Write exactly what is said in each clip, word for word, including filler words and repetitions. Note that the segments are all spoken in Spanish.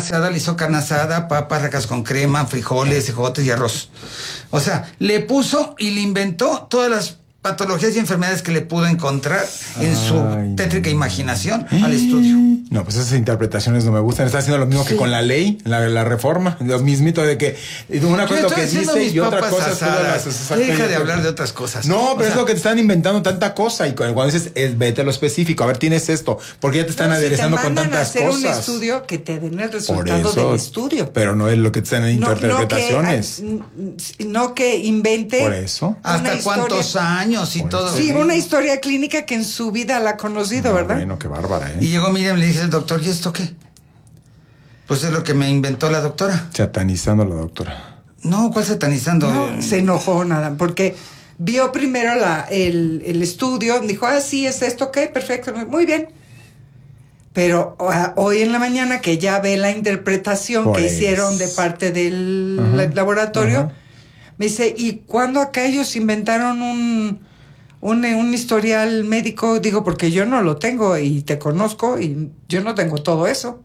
asada, le hizo carne asada, papas, racas con crema, frijoles, ejotes y arroz. O sea, le puso y le inventó todas las patologías y enfermedades que le pudo encontrar en Ay, su tétrica no. imaginación al estudio. No, pues esas interpretaciones no me gustan. Está haciendo lo mismo sí. que con la ley, la, la reforma, los mismitos de que una cosa es lo que dice y otra cosa es todas las... Deja de hablar de otras cosas. No, pero o sea, es lo que te están inventando tanta cosa y cuando dices, es, vete a lo específico, a ver, tienes esto, porque ya te están no, aderezando si te con tantas hacer cosas. Un estudio que te den el resultado eso, del estudio. Pero no es lo que te están en no, interpretaciones. No que, no que invente. Por eso. ¿Hasta cuántos historia, años y por todo? Sí, una historia clínica que en su vida la ha conocido, no, ¿verdad? Bueno, qué bárbara, ¿eh? Y llegó Miriam y le dice al doctor, ¿y esto qué? Pues es lo que me inventó la doctora. Satanizando a la doctora. No, ¿cuál satanizando? No, se enojó nada, porque vio primero la, el, el estudio, dijo, ah, sí, es esto, ok, perfecto, muy bien. Pero uh, hoy en la mañana que ya ve la interpretación pues. que hicieron de parte del uh-huh. laboratorio, uh-huh. me dice, ¿y cuándo acá ellos inventaron un, un, un historial médico? Digo, porque yo no lo tengo y te conozco y yo no tengo todo eso.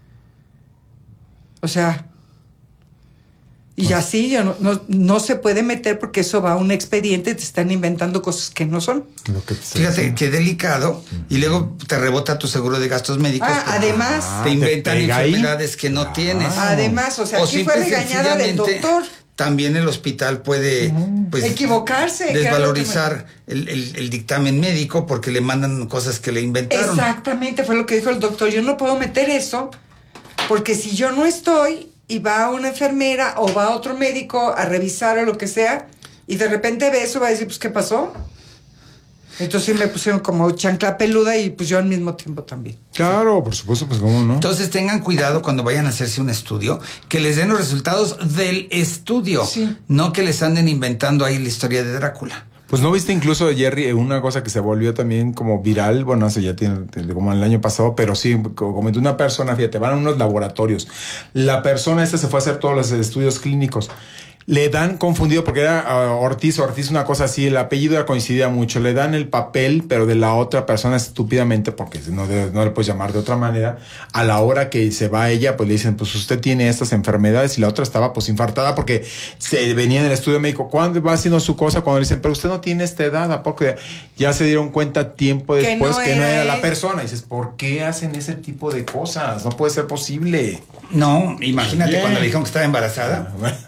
O sea, y pues, así yo no, no, no se puede meter porque eso va a un expediente, te están inventando cosas que no son. Lo que Fíjate, qué delicado, y luego te rebota tu seguro de gastos médicos. Ah, además. Te inventan te enfermedades ahí. que no Ah. tienes. Además, o sea, o aquí fue regañada del doctor. También el hospital puede pues, equivocarse, desvalorizar me... el, el, el dictamen médico porque le mandan cosas que le inventaron. Exactamente, fue lo que dijo el doctor. Yo no puedo meter eso porque si yo no estoy y va una enfermera o va otro médico a revisar o lo que sea y de repente ve eso, va a decir, pues, ¿qué pasó? Entonces me pusieron como chancla peluda y pues yo al mismo tiempo también. Claro, por supuesto, pues cómo no. Entonces tengan cuidado cuando vayan a hacerse un estudio, que les den los resultados del estudio, sí. no que les anden inventando ahí la historia de Drácula. Pues no viste incluso, Jerry, una cosa que se volvió también como viral, bueno, hace ya tiene como el año pasado, pero sí, como comentó una persona, fíjate, van a unos laboratorios. La persona esta se fue a hacer todos los estudios clínicos. Le dan confundido porque era uh, Ortiz, Ortiz una cosa así, el apellido era coincidía mucho, le dan el papel, pero de la otra persona estúpidamente, porque no, de, no le puedes llamar de otra manera, a la hora que se va ella, pues le dicen, pues usted tiene estas enfermedades, y la otra estaba pues infartada porque se venía en el estudio médico, ¿cuándo va haciendo su cosa? Cuando le dicen, pero usted no tiene esta edad, ¿a poco? Ya se dieron cuenta tiempo después que no, que no era él. La persona, y dices, ¿por qué hacen ese tipo de cosas? No puede ser posible. No, imagínate Bien. cuando le dijeron que estaba embarazada.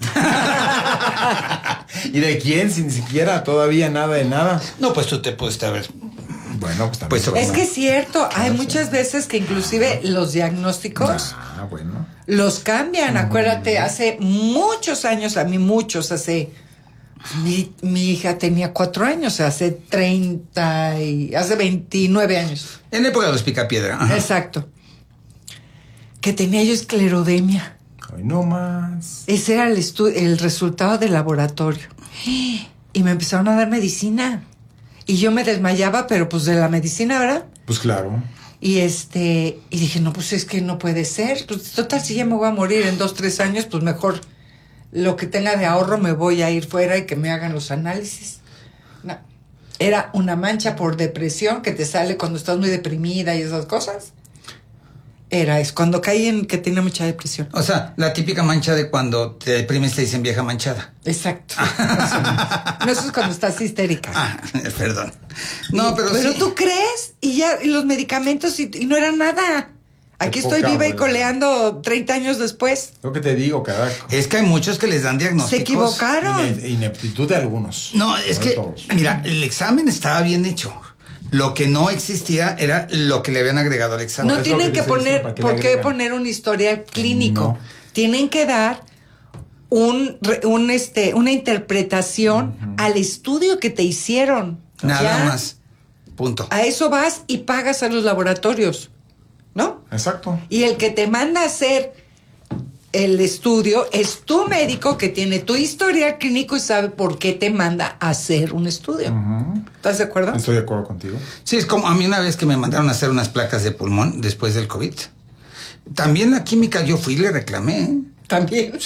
¿Y de quién? Sin siquiera todavía nada de nada. No, pues tú te puedes haber. Bueno, pues también. Pues, es que es cierto, hay no muchas sé. veces que inclusive los diagnósticos ah, bueno. los cambian. Mm. Acuérdate, hace muchos años, a mí muchos, hace. Mi, mi hija tenía cuatro años, hace treinta y. hace veintinueve años. En la época de los Picapiedra. Ajá. Exacto. Que tenía yo esclerodemia. Ay, no más. Ese era el, estu- el resultado del laboratorio. Y me empezaron a dar medicina. Y yo me desmayaba, pero pues de la medicina, ¿verdad? Pues claro. Y este, y dije, no, pues es que no puede ser. Pues total, si ya me voy a morir en dos, tres años, pues mejor lo que tenga de ahorro me voy a ir fuera y que me hagan los análisis. No. Era una mancha por depresión que te sale cuando estás muy deprimida y esas cosas. Era, es cuando caí en que tenía mucha depresión. O sea, la típica mancha de cuando te deprimes te dicen vieja manchada. Exacto. No, eso es cuando estás histérica. Ah, perdón. No, pero Pero sí. tú crees, y ya, y los medicamentos, y, y no era nada. Aquí Qué estoy poca, viva güey. y coleando treinta años después. Lo que te digo, carajo. Es que hay muchos que les dan diagnósticos. Se equivocaron. Ine- ineptitud de algunos. No, es No que, de todos. mira, el examen estaba bien hecho. Lo que no existía era lo que le habían agregado al examen. No es tienen lo que que dice eso, poner, ¿para qué ¿por le qué agregan? poner un historial clínico? No. Tienen que dar un, re- un este, una interpretación uh-huh. al estudio que te hicieron. Nada ¿Ya? más. Punto. A eso vas y pagas a los laboratorios, ¿no? Exacto. Y el que te manda a hacer el estudio es tu médico que tiene tu historial clínico y sabe por qué te manda a hacer un estudio. Uh-huh. ¿Estás de acuerdo? Estoy de acuerdo contigo. Sí, es como a mí una vez que me mandaron a hacer unas placas de pulmón después del COVID. También la química yo fui y le reclamé. ¿eh? También. Sí,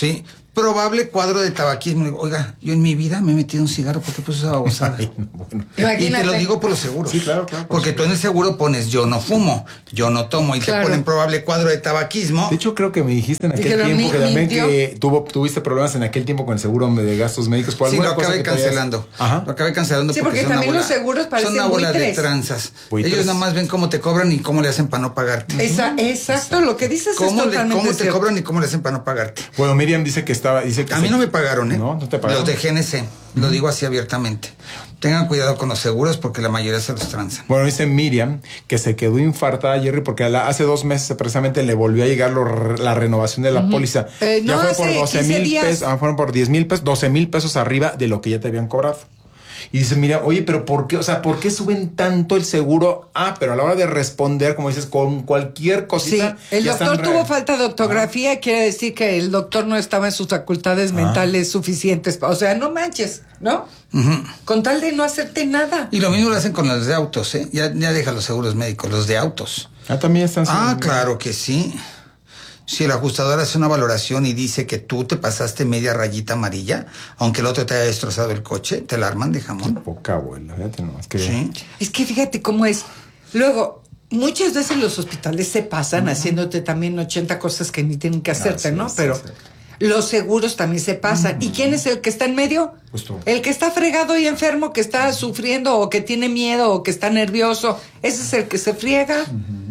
probable cuadro de tabaquismo. Digo, oiga, yo en mi vida me he metido un cigarro porque pues esa babosada. Ay, no, bueno. Y te lo digo por los seguros. Sí, claro, claro. Porque tú en el seguro pones yo no fumo, yo no tomo y Claro. te ponen probable cuadro de tabaquismo. De hecho, creo que me dijiste en aquel Dijeron, tiempo mi- que también mintió. que tuvo, tuviste problemas en aquel tiempo con el seguro de gastos médicos por Sí, alguna lo cosa acabé que traías. cancelando. Ajá. Lo acabé cancelando Sí, porque, porque son una también bola, los seguros parecen son una bola de buitres. tranzas. Buitres. Ellos nada más ven cómo te cobran y cómo le hacen para no pagarte. Esa, exacto, lo que dices es ¿Cómo, le- totalmente cómo te cierto. cobran y cómo le hacen para no pagarte? Bueno, Miriam dice que estaba, dice que A mí se- no me pagaron, ¿eh? No, no te pagaron. Los de G N C, lo digo así abiertamente. Tengan cuidado con los seguros porque la mayoría se los transan. Bueno, dice Miriam que se quedó infartada, Jerry, porque la- hace dos meses precisamente le volvió a llegar lo- la renovación de la póliza. Eh, ya no, fue por hace doce quince mil días. pesos, ah, fueron por diez mil pesos, doce mil pesos arriba de lo que ya te habían cobrado. Y dice, mira, oye, pero ¿por qué? O sea, ¿por qué suben tanto el seguro? Ah, pero a la hora de responder, como dices, con cualquier Sí, cosita. el ya doctor están tuvo re- falta de ortografía, quiere decir que el doctor no estaba en sus facultades mentales suficientes. O sea, no manches, ¿no? Ujú. Con tal de no hacerte nada. Y lo mismo lo hacen con los de autos, ¿eh? Ya, ya deja los seguros médicos, los de autos. Ah, también están. Ah, claro que sí. Si el ajustador hace una valoración y dice que tú te pasaste media rayita amarilla, aunque el otro te haya destrozado el coche, te la arman de jamón. Poca abuela, fíjate nomás que. Sí. Es que fíjate cómo es. Luego, muchas veces los hospitales se pasan haciéndote también ochenta cosas que ni tienen que hacerte, Así ¿no? es, Pero exacto. los seguros también se pasan. ¿Y quién es el que está en medio? Pues tú. El que está fregado y enfermo, que está sufriendo o que tiene miedo o que está nervioso. Ese es el que se friega.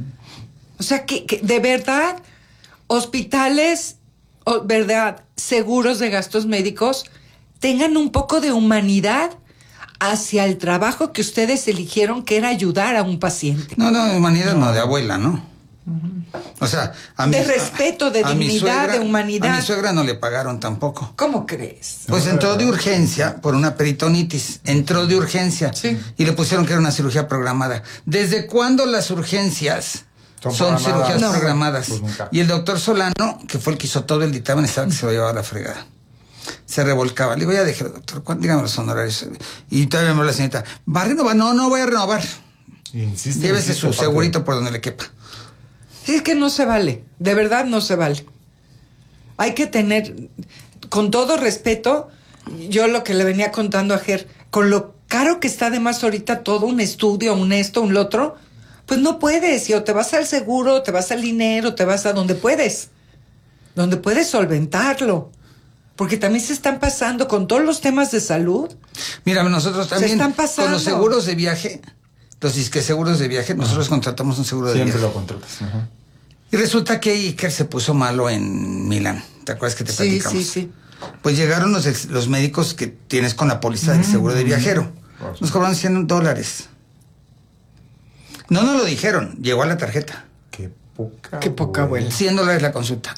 O sea, que, que de verdad, hospitales, o, verdad, seguros de gastos médicos, tengan un poco de humanidad hacia el trabajo que ustedes eligieron, que era ayudar a un paciente. No, no, de humanidad no, de abuela, ¿no? O sea, a mi, De respeto, de a mi dignidad, de humanidad. A mi suegra no le pagaron tampoco. ¿Cómo crees? Pues entró de urgencia por una peritonitis. Entró de urgencia. Sí. Y le pusieron que era una cirugía programada. ¿Desde cuándo las urgencias Son son, programadas? cirugías No. programadas? Pues nunca. Y el doctor Solano, que fue el que hizo todo el dictamen, estaba que se lo llevaba a la fregada. Se revolcaba. Le digo, ya déjelo, doctor, ¿cuánto? Dígame los honorarios. Y todavía me habló la señorita, ¿va a renovar? No, no voy a renovar. Insiste, Llévese insiste, su aparte. segurito por donde le quepa. Sí, es que no se vale, de verdad no se vale. Hay que tener, con todo respeto, yo lo que le venía contando a Ger, con lo caro que está además ahorita todo, un estudio, un esto, un lo otro, pues no puedes, y o te vas al seguro, te vas al dinero, te vas a donde puedes, donde puedes solventarlo. Porque también se están pasando con todos los temas de salud. Mira, nosotros también están pasando. con los seguros de viaje, los disque seguros de viaje, nosotros contratamos un seguro de Siempre viaje. lo contratas. Ajá. Y resulta que Iker se puso malo en Milán. ¿Te acuerdas que te Sí, platicamos? sí, sí. Pues llegaron los, ex- los médicos que tienes con la póliza del seguro de viajero. Nos cobraron cien dólares. No nos lo dijeron, llegó a la tarjeta. Qué poca. Qué poca abuela. cien dólares la consulta.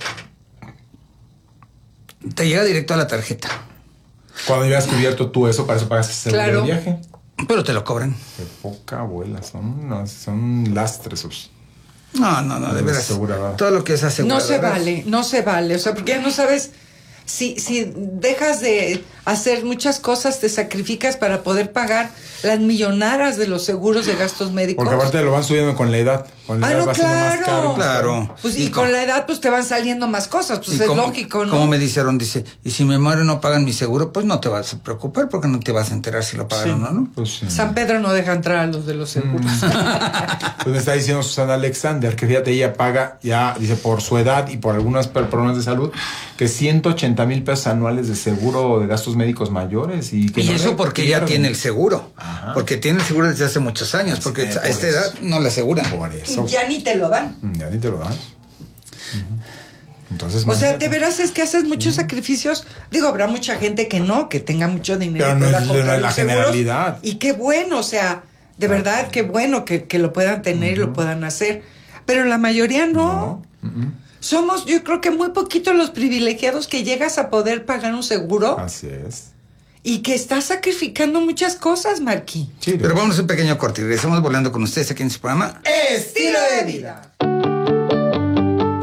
Te llega directo a la tarjeta. Cuando ya has cubierto tú eso, para eso pagas el seguro Claro. de viaje. Pero te lo cobran. Qué poca abuela. Son, no, son lastres. esos. No, no, no, de No, veras. aseguradora. Todo lo que es No aseguradora. se vale, no se vale. O sea, porque ya no sabes si, si dejas de hacer muchas cosas, te sacrificas para poder pagar las millonadas de los seguros de gastos médicos. Porque aparte lo van subiendo con la edad. Con la Ah, edad no, va siendo más claro. caro. Claro. Pues, y, Y con con- la edad, pues te van saliendo más cosas, pues Y es como- lógico, ¿no? Como me dijeron, dice, y si me muero y no pagan mi seguro, pues no te vas a preocupar porque no te vas a enterar si lo pagaron o no. Pues, sí. San Pedro no deja entrar a los de los seguros. Pues me está diciendo Susana Alexander que fíjate, ella paga ya, dice, por su edad y por algunos per- problemas de salud, que ciento ochenta mil pesos anuales de seguro de gastos médicos mayores. Y, que Y no eso le porque ya pierden. tiene el seguro. Ajá. Porque tiene el seguro desde hace muchos años. Porque Sí, a por esta eso. edad no le aseguran. Por eso. Ya ni te lo dan. Ya ni te lo dan. Ujú. Entonces, O sea, imagínate. de veras es que haces muchos sacrificios. Digo, habrá mucha gente que no, que tenga mucho dinero. Pero y no pueda es- no comprar es la los seguros. generalidad. Y qué bueno, o sea, de verdad, qué bueno que, que lo puedan tener y lo puedan hacer. Pero la mayoría no. Somos, yo creo que muy poquitos los privilegiados que llegas a poder pagar un seguro Así es. y que estás sacrificando muchas cosas, Marquí. Sí, Pero vamos a un pequeño corte y regresamos volando con ustedes aquí en su programa. Estilo de vida. Y a todos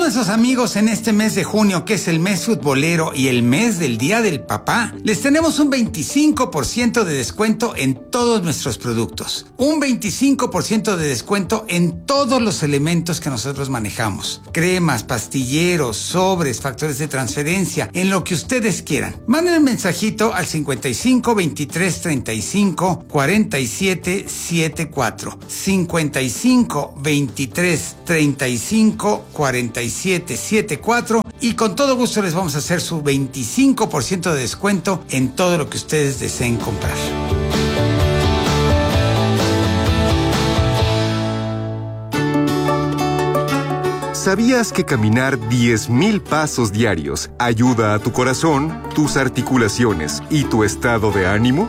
nuestros amigos en este mes de junio, que es el mes futbolero y el mes del Día del Papá, les tenemos un veinticinco por ciento de descuento en todos nuestros productos. Un veinticinco por ciento de descuento en todos los elementos que nosotros manejamos. Cremas, pastilleros, sobres, factores de transferencia, en lo que ustedes quieran. Manden un mensajito al cincuenta y cinco, veintitrés, treinta y cinco, cuarenta y siete, setenta y cuatro. cincuenta y cinco, veintitrés, treinta y cinco, cuarenta y siete, setenta y cuatro, y con todo gusto les vamos a hacer su veinticinco por ciento de descuento en todo lo que ustedes deseen comprar. ¿Sabías que caminar diez mil pasos diarios ayuda a tu corazón, tus articulaciones y tu estado de ánimo?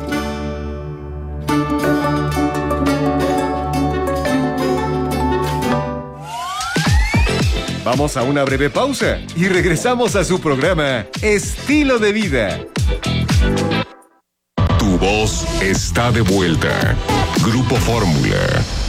Vamos a una breve pausa y regresamos a su programa Estilo de Vida. Tu voz está de vuelta. Grupo Fórmula.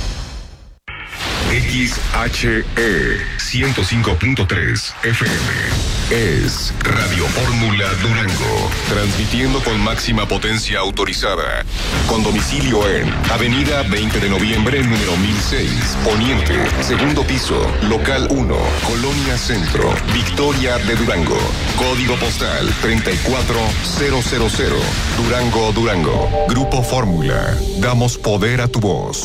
X H E ciento cinco punto tres F M es Radio Fórmula Durango, transmitiendo con máxima potencia autorizada, con domicilio en Avenida veinte de noviembre, número mil seis, Poniente, segundo piso, local uno, Colonia Centro, Victoria de Durango, código postal treinta y cuatro mil, Durango, Durango. Grupo Fórmula, damos poder a tu voz.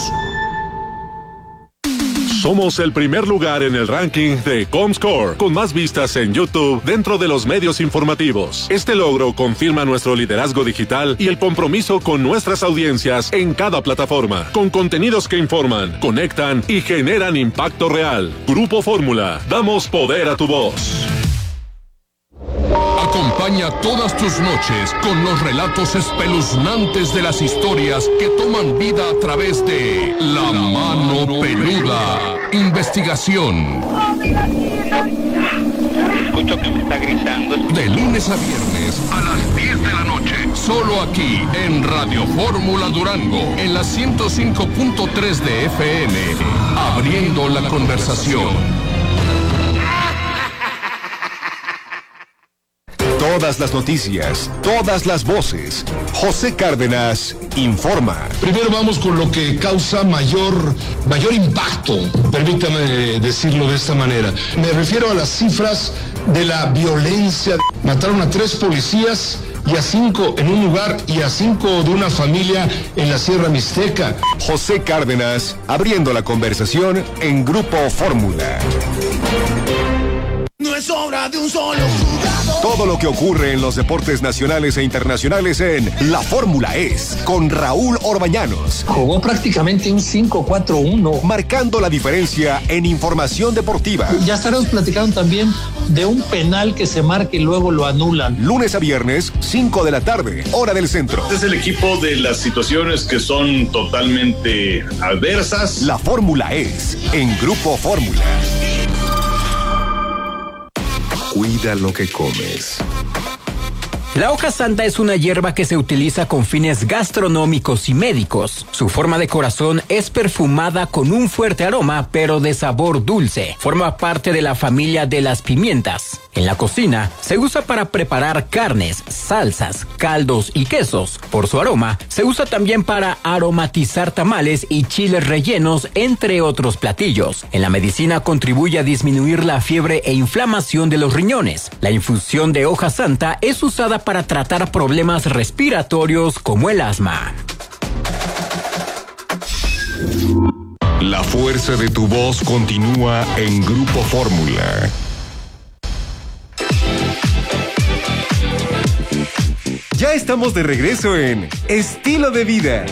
Somos el primer lugar en el ranking de Comscore, con más vistas en YouTube dentro de los medios informativos. Este logro confirma nuestro liderazgo digital y el compromiso con nuestras audiencias en cada plataforma, con contenidos que informan, conectan y generan impacto real. Grupo Fórmula, damos poder a tu voz. Acompaña todas tus noches con los relatos espeluznantes de las historias que toman vida a través de La Mano Peluda. Investigación. Escucho que me está gritando. De lunes a viernes a las diez de la noche. Solo aquí en Radio Fórmula Durango, en la ciento cinco punto tres de F M. Abriendo la conversación. Todas las noticias, todas las voces. José Cárdenas informa. Primero vamos con lo que causa mayor, mayor impacto, permítame decirlo de esta manera. Me refiero a las cifras de la violencia. Mataron a tres policías y a cinco en un lugar y a cinco de una familia en la Sierra Mixteca. José Cárdenas abriendo la conversación en Grupo Fórmula. No es obra de un solo jugador. Todo lo que ocurre en los deportes nacionales e internacionales en La Fórmula es con Raúl Orbañanos. Jugó prácticamente un cinco cuatro uno. Marcando la diferencia en información deportiva. Ya estaremos platicando también de un penal que se marca y luego lo anulan. Lunes a viernes, cinco de la tarde, hora del centro. Este es el equipo de las situaciones que son totalmente adversas. La Fórmula es en Grupo Fórmula. Cuida lo que comes. La hoja santa es una hierba que se utiliza con fines gastronómicos y médicos. Su forma de corazón es perfumada con un fuerte aroma, pero de sabor dulce. Forma parte de la familia de las pimientas. En la cocina, se usa para preparar carnes, salsas, caldos y quesos. Por su aroma, se usa también para aromatizar tamales y chiles rellenos, entre otros platillos. En la medicina contribuye a disminuir la fiebre e inflamación de los riñones. La infusión de hoja santa es usada para tratar problemas respiratorios como el asma. La fuerza de tu voz continúa en Grupo Fórmula. Ya estamos de regreso en Estilo de Vida.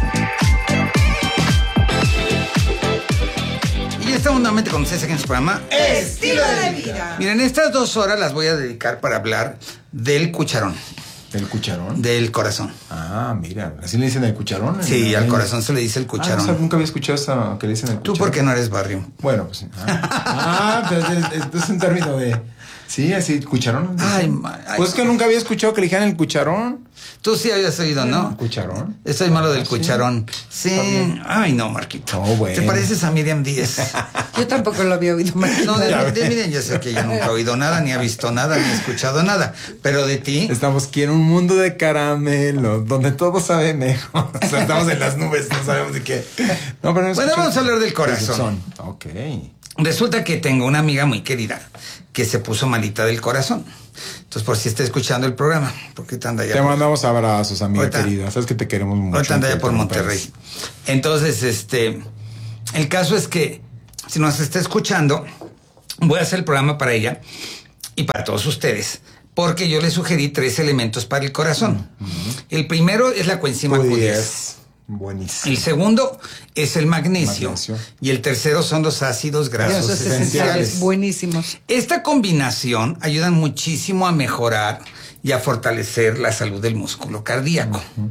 Y estamos nuevamente con ustedes aquí en su programa Estilo de Vida. Miren, estas dos horas las voy a dedicar para hablar del cucharón. ¿Del cucharón? Del corazón. Ah, mira, ¿así le dicen el cucharón? Sí, el, al el... corazón se le dice el cucharón. Ah, o sea, nunca había escuchado eso que le dicen el cucharón. Tú porque no eres barrio. Bueno, pues sí. Ah, ah pero es, es, es un término de... Sí, así, cucharón. Ay, ay, pues que nunca había escuchado que le dijeran el cucharón. Tú sí habías oído, ¿no? ¿Cucharón? Estoy malo del cucharón. Sí. sí. Ay, no, Marquito. Oh, bueno. Te pareces a Miriam Díez. Yo tampoco lo había oído, Marquito. No, de, de Miriam yo sé que ella nunca ha oído nada, ni ha visto nada, ni ha escuchado nada. Pero de ti... Estamos aquí en un mundo de caramelo, donde todo sabe mejor. O sea, estamos en las nubes, no sabemos de qué. No, pero no bueno, vamos a hablar del corazón. Ok. Resulta que tengo una amiga muy querida que se puso malita del corazón. Entonces, por si está escuchando el programa, porque te anda allá. Te por... mandamos abrazos, amiga ahorita, querida. Sabes que te queremos mucho. Ahorita anda allá por Monterrey. Entonces, este, el caso es que si nos está escuchando, voy a hacer el programa para ella y para todos ustedes, porque yo le sugerí tres elementos para el corazón. Uh-huh. El primero es la coenzima Q diez. Buenísimo. El segundo es el magnesio, magnesio. Y el tercero son los ácidos grasos esenciales. esenciales. Buenísimos. Esta combinación ayuda muchísimo a mejorar y a fortalecer la salud del músculo cardíaco. Uh-huh.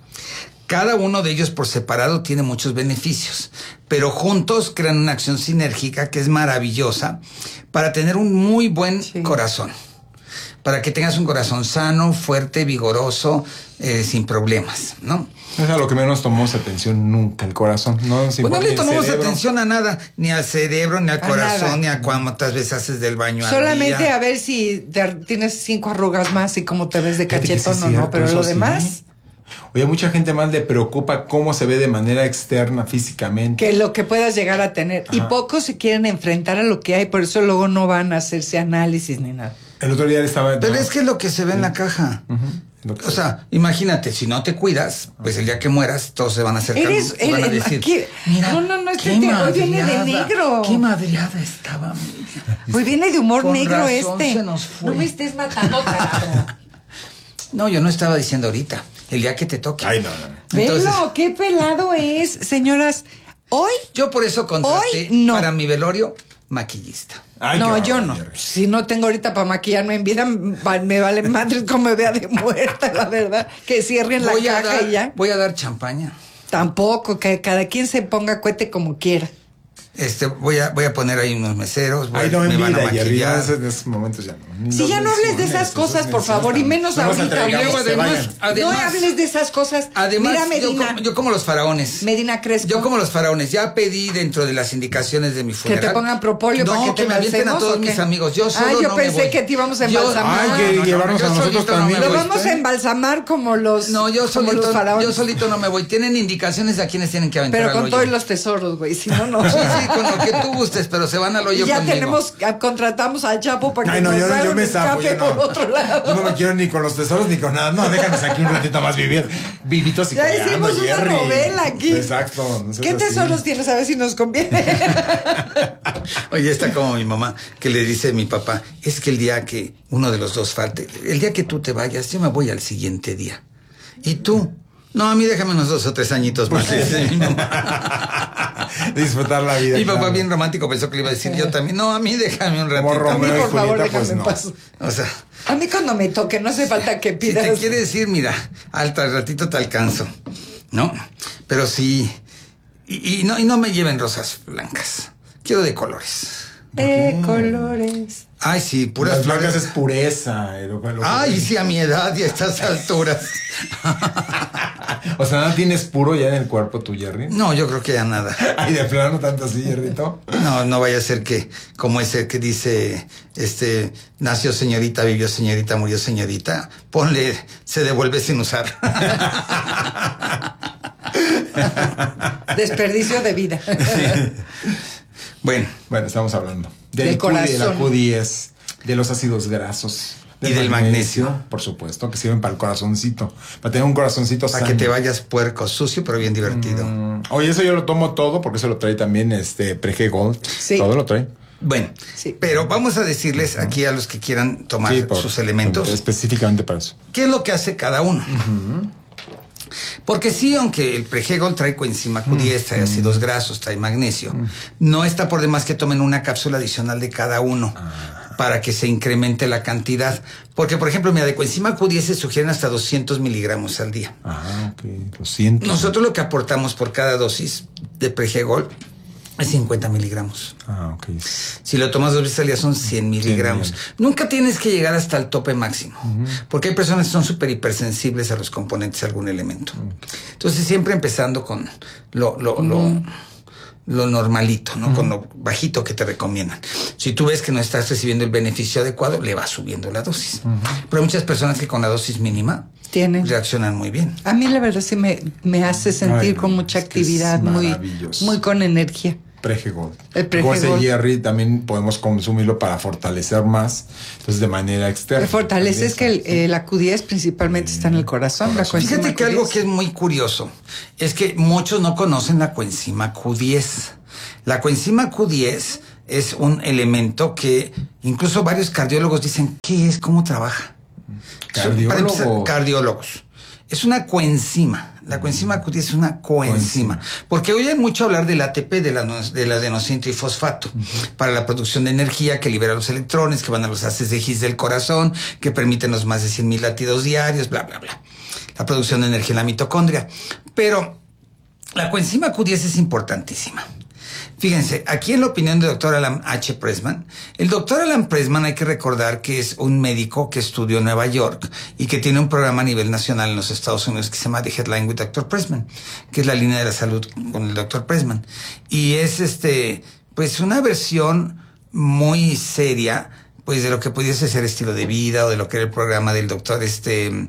Cada uno de ellos por separado tiene muchos beneficios, pero juntos crean una acción sinérgica que es maravillosa para tener un muy buen sí. corazón. Para que tengas un corazón sano, fuerte, vigoroso, eh, sin problemas, ¿no? Es a lo que menos tomamos atención nunca, el corazón. No, pues no le tomamos atención a nada, ni al cerebro, ni al a corazón, nada. Ni a cuántas veces haces del baño solamente al día. A ver si te, tienes cinco arrugas más y cómo te ves de cachetón sí o no, pero lo sí. demás... Oye, mucha gente más le preocupa cómo se ve de manera externa, físicamente. Que lo que puedas llegar a tener. Ajá. Y pocos se quieren enfrentar a lo que hay, por eso luego no van a hacerse análisis ni nada. El otro día él estaba... Pero es que es lo que se ve en la caja. Uh-huh. O sea, imagínate, si no te cuidas, pues el día que mueras, todos se van a acercar. Eres, y van a decir, ¿qué? Mira, no, no, no, este tío, hoy viene de negro. Qué madreada estaba. Hoy viene de humor Con negro razón este. Se nos fue. No me estés matando, carajo. No, yo no estaba diciendo ahorita. El día que te toque. Ay, no, no. Entonces, velo, qué pelado es, señoras. Hoy. Yo por eso contraté no. para mi velorio maquillista. Ay, no, yo no. Si no tengo ahorita para maquillarme en vida, me vale madre como me vea de muerta, la verdad. Que cierren la caja dar, y ya. Voy a dar champaña. Tampoco, que cada quien se ponga cohete como quiera. Este, voy a, voy a poner ahí unos meseros. Voy, Ay, no, me van a maquillar. En esos momentos ya no. Si ya no hables de esas cosas, por favor, y menos ahorita. Luego, además, además, no hables de esas cosas. Además, mira, Medina, yo, como, yo como los faraones. Medina Crespo. Yo como los faraones. Ya pedí dentro de las indicaciones de mi funeral. Que te pongan propóleo no, para que, que te me avienten a todos mis amigos. Yo solo ah, yo no pensé me voy. que te íbamos a embalsamar. Yo, ay, que no, no, llevarnos no, a nosotros también. No lo vamos a embalsamar como los No, yo como solito, los faraones. yo solito no me voy. Tienen indicaciones de a quienes tienen que aventar. Pero con al todos hoyo. los tesoros, güey. Si no, no. Sí, sí, con lo que tú gustes, pero se van al hoyo y ya conmigo. tenemos, contratamos a Chapo para que Ay, no, nos yo, haga yo un me sapo, escape yo no. por otro lado. Yo no me quiero ni con los tesoros ni con nada. No, déjanos aquí un ratito más vivir. Vivitos y ya hicimos una Jerry. novela aquí. Exacto. No ¿Qué tesoros así. tienes? A ver si nos conviene. Oye, está como mi mamá, que le dice a mi papá, es que el día que uno de los dos falte, el día que tú te vayas, yo me voy al siguiente día. ¿Y tú? No, a mí déjame unos dos o tres añitos más. Dice mi mamá. Disfrutar la vida. Mi papá claro. bien romántico pensó que le iba a decir yo también. No, a mí déjame un ratito. Como Romeo a mí, por y Julieta, favor, déjame pues en no. paz. O sea, a mí cuando me toque, no hace falta que pidas. si te quiere decir, mira, al ratito te alcanzo, ¿no? Pero sí, y, y no, y no me lleven rosas blancas. Quiero de colores. De colores. Ay, sí, puras Las blancas flores. es pureza. eh, lo- lo- Ay, sí, a mi edad y a estas alturas. O sea, ¿nada tienes puro ya en el cuerpo tu Jerry? No, yo creo que ya nada. Ay, de plano tanto así, Jerrito. No, no vaya a ser que, como ese que dice, este, nació señorita, vivió señorita, murió señorita. Ponle, se devuelve sin usar. Desperdicio de vida. Bueno. Bueno, estamos hablando del, Del Q diez, de la corazón. Q diez, de los ácidos grasos. Y del magnesio. Por supuesto, que sirven para el corazoncito. Para tener un corazoncito Para sano. que te vayas puerco, sucio, pero bien divertido. Mm, oye, eso yo lo tomo todo porque eso lo trae también este Prege Gold. Sí. Todo lo trae. Bueno, Sí. pero vamos a decirles aquí a los que quieran tomar Sí, por- sus elementos, específicamente para eso. qué es lo que hace cada uno. Porque sí, aunque el Pregol trae coenzima Q diez, trae ácidos grasos, trae magnesio, no está por demás que tomen una cápsula adicional de cada uno para que se incremente la cantidad. Porque, por ejemplo, mira, de coenzima Q diez se sugieren hasta doscientos miligramos al día. Ah, ok. Lo siento. Nosotros lo que aportamos por cada dosis de Pregol Es cincuenta miligramos. Ah, ok. Si lo tomas dos veces al día son cien miligramos. cien. Nunca tienes que llegar hasta el tope máximo, uh-huh. porque hay personas que son súper hipersensibles a los componentes de algún elemento. Okay. Entonces siempre empezando con lo, lo, uh-huh. lo, lo normalito, ¿no? Uh-huh. Con lo bajito que te recomiendan. Si tú ves que no estás recibiendo el beneficio adecuado, le vas subiendo la dosis. Uh-huh. Pero hay muchas personas que con la dosis mínima tienen, reaccionan muy bien. A mí la verdad sí me, me hace sentir Ay, con mucha actividad, es muy, muy con energía. Prejegol. El Prejegol. Como ese Jerry, también podemos consumirlo para fortalecer más, entonces de manera externa. Fortalece es que el, eh, la Q diez principalmente está en el corazón. La Fíjate que algo que es muy curioso es que muchos no conocen la coenzima Q diez. La coenzima Q diez es un elemento que incluso varios cardiólogos dicen, ¿qué es? ¿Cómo trabaja? Cardiólogo. Cardiólogos. Es una coenzima. La coenzima Q diez es una coenzima. Porque oyen mucho hablar del A T P, de la, de la adenositrifosfato, uh-huh. para la producción de energía que libera los electrones, que van a los haces de His del corazón, que permiten los más de cien mil latidos diarios, bla, bla, bla. La producción de energía en la mitocondria. Pero la coenzima Q diez es importantísima. Fíjense, aquí en la opinión del doctor Alan H. Pressman, el doctor Alan Pressman hay que recordar que es un médico que estudió en Nueva York y que tiene un programa a nivel nacional en los Estados Unidos que se llama The Headline with doctor Pressman, que es la línea de la salud con el doctor Pressman. Y es este, pues una versión muy seria, pues de lo que pudiese ser estilo de vida o de lo que era el programa del doctor este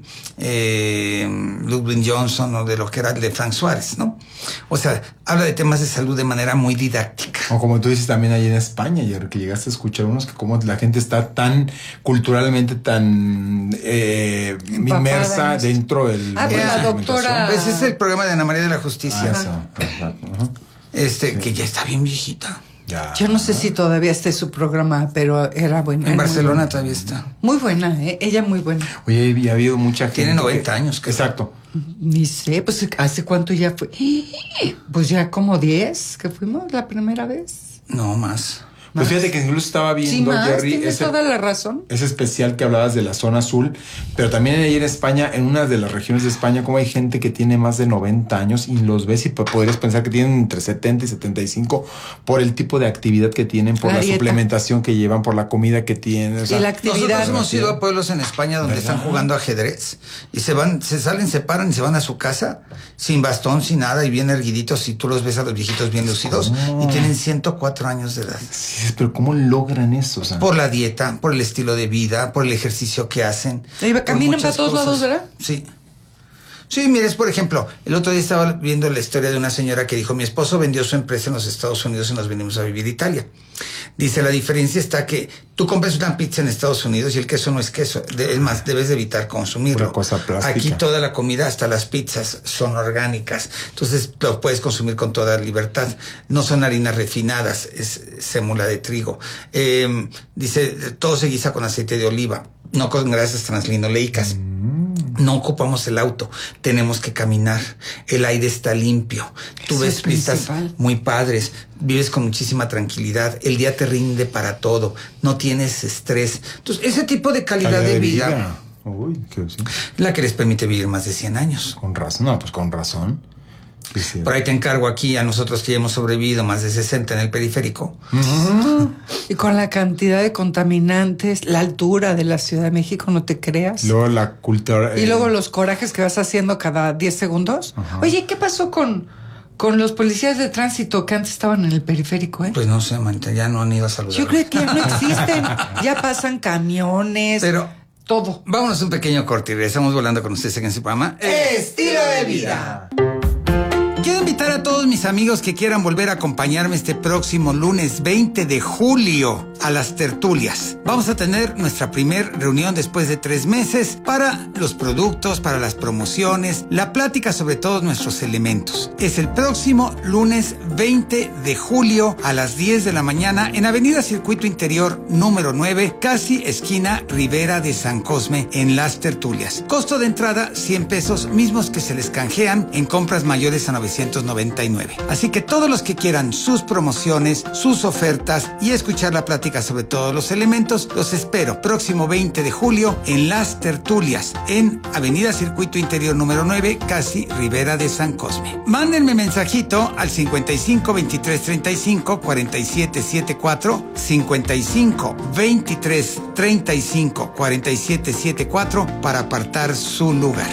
eh, Ludwig Johnson o de lo que era el de Frank Suárez, ¿no? O sea, habla de temas de salud de manera muy didáctica. O como tú dices también ahí en España, ayer que llegaste a escuchar unos que como la gente está tan culturalmente tan eh, inmersa dentro del... Ah, pero la doctora... Ese es el programa de Ana María de la Justicia. Ah, eso, exacto. Uh-huh. Este, sí. Que ya está bien viejita. Ya. Yo no sé si todavía esté su programa, pero era buena. En Barcelona buena. Todavía está. Muy buena, ¿eh? Ella muy buena. Oye, ha habido mucha gente. Tiene noventa años. Que... Exacto. Ni sé, pues ¿hace cuánto ya fue? Pues ya como diez que fuimos la primera vez. No, más. Pues fíjate que incluso estaba viendo, sí, más, Jerry, tienes ese, toda la razón. Ese especial que hablabas de la zona azul, pero también ahí en España, en una de las regiones de España, como hay gente que tiene más de noventa años y los ves y podrías pensar que tienen entre setenta y setenta y cinco por el tipo de actividad que tienen, por la, la suplementación que llevan, por la comida que tienen. O sea, y la actividad. Nosotros hemos ido a pueblos en España donde ¿verdad? Están jugando ajedrez y se van, se salen, se paran y se van a su casa sin bastón, sin nada y bien erguiditos y tú los ves a los viejitos bien lucidos ¿cómo? Y tienen ciento cuatro años de edad. Sí, pero ¿cómo lo logran eso? O sea, por la dieta, por el estilo de vida, por el ejercicio que hacen. ¿Y caminan para todos lados, verdad? Sí. Sí, mires, por ejemplo, el otro día estaba viendo la historia de una señora que dijo, mi esposo vendió su empresa en los Estados Unidos y nos venimos a vivir a Italia. Dice, la diferencia está que tú compras una pizza en Estados Unidos y el queso no es queso. Es más, debes de evitar consumirlo. Una cosa plástica. Aquí toda la comida, hasta las pizzas, son orgánicas. Entonces, lo puedes consumir con toda libertad. No son harinas refinadas, es sémula de trigo. Eh, dice, todo se guisa con aceite de oliva, no con grasas translinoleicas. Mm. No ocupamos el auto, tenemos que caminar, el aire está limpio, tú ves pistas muy padres, vives con muchísima tranquilidad, el día te rinde para todo, no tienes estrés. Entonces, ese tipo de calidad, calidad de, de vida, vida. Uy, qué, sí. La que les permite vivir más de cien años. Con razón, no, pues con razón. Sí, sí. Por ahí te encargo aquí a nosotros que ya hemos sobrevivido más de sesenta en el periférico. Uh-huh. Y con la cantidad de contaminantes, la altura de la Ciudad de México, no te creas. Luego la cultura. Y eh... luego los corajes que vas haciendo cada diez segundos. Uh-huh. Oye, ¿qué pasó con, con los policías de tránsito que antes estaban en el periférico, eh? Pues no sé, manita, ya no han ido a saludar. Yo creo que ya no existen. Ya pasan camiones. Pero todo. Vámonos un pequeño corte y regresamos volando con ustedes en ese programa. Estilo de vida. Quiero invitar a todos mis amigos que quieran volver a acompañarme este próximo lunes veinte de julio a las tertulias. Vamos a tener nuestra primer reunión después de tres meses para los productos, para las promociones, la plática sobre todos nuestros elementos. Es el próximo lunes veinte de julio a las diez de la mañana en Avenida Circuito Interior número nueve, casi esquina Rivera de San Cosme, en las tertulias. Costo de entrada cien pesos, mismos que se les canjean en compras mayores a novecientos novecientos noventa y nueve. Así que todos los que quieran sus promociones, sus ofertas y escuchar la plática sobre todos los elementos, los espero próximo veinte de julio en Las Tertulias, en Avenida Circuito Interior número nueve, casi Ribera de San Cosme. Mándenme mensajito al cincuenta y cinco veintitrés treinta y cinco cuarenta y siete setenta y cuatro, cincuenta y cinco veintitrés treinta y cinco cuarenta y siete setenta y cuatro para apartar su lugar.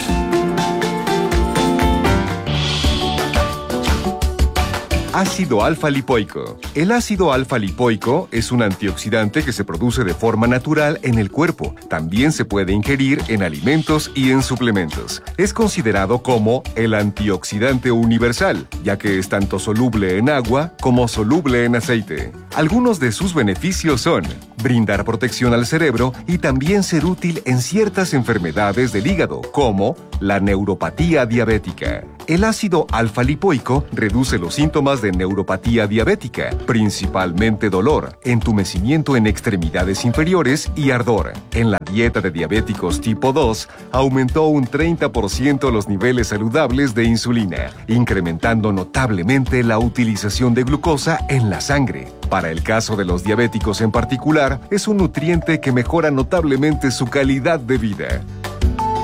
Ácido alfa-lipoico. El ácido alfa-lipoico es un antioxidante que se produce de forma natural en el cuerpo. También se puede ingerir en alimentos y en suplementos. Es considerado como el antioxidante universal, ya que es tanto soluble en agua como soluble en aceite. Algunos de sus beneficios son brindar protección al cerebro y también ser útil en ciertas enfermedades del hígado, como la neuropatía diabética. El ácido alfa-lipoico reduce los síntomas de neuropatía diabética, principalmente dolor, entumecimiento en extremidades inferiores y ardor. En la dieta de diabéticos tipo dos, aumentó un treinta por ciento los niveles saludables de insulina, incrementando notablemente la utilización de glucosa en la sangre. Para el caso de los diabéticos en particular, es un nutriente que mejora notablemente su calidad de vida.